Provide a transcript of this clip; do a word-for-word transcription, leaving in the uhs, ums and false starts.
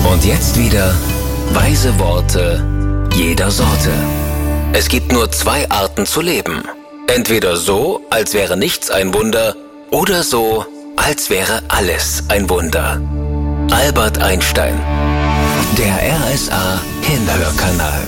Und jetzt wieder weise Worte jeder Sorte. Es gibt nur zwei Arten zu leben. Entweder so, als wäre nichts ein Wunder, oder so, als wäre alles ein Wunder. Albert Einstein. Der R S A Hinhörkanal.